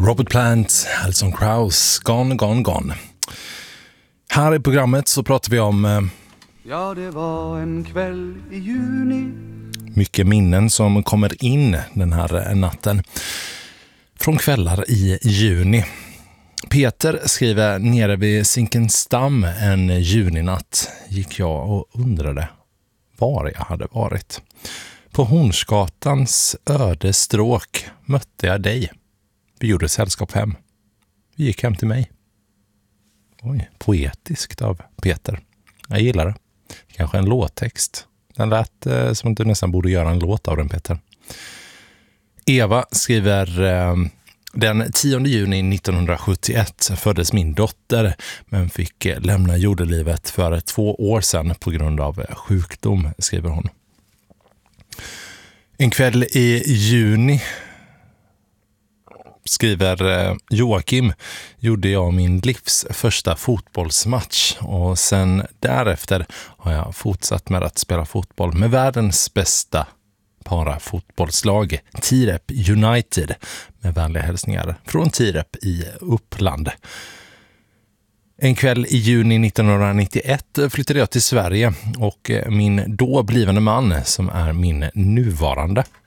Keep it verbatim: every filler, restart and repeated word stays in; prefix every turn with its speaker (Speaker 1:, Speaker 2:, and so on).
Speaker 1: Robert Plant, Alison Krauss, Gone, Gone, Gone. Här i programmet så pratar vi om eh,
Speaker 2: ja, det var en kväll i juni.
Speaker 1: Mycket minnen som kommer in den här natten från kvällar i juni. Peter skriver: nere vid Zinkensdamm en juninatt gick jag och undrade var jag hade varit. På Hornsgatans öde stråk mötte jag dig. Vi gjorde sällskap hem. Vi gick hem till mig. Oj, poetiskt av Peter. Jag gillar det. Kanske en låttext. Den lät eh, som att du nästan borde göra en låt av den, Peter. Eva skriver: eh, den tionde juni nittonhundrasjuttioett föddes min dotter, men fick eh, lämna jordelivet för två år sedan på grund av eh, sjukdom, skriver hon. En kväll i juni, skriver eh, Joakim, gjorde jag min livs första fotbollsmatch, och sen därefter har jag fortsatt med att spela fotboll med världens bästa parafotbollslag, Tirep United, med vänliga hälsningar från Tirep i Uppland. En kväll i juni nittonhundranittioett flyttade jag till Sverige, och min då blivande man, som är min nuvarande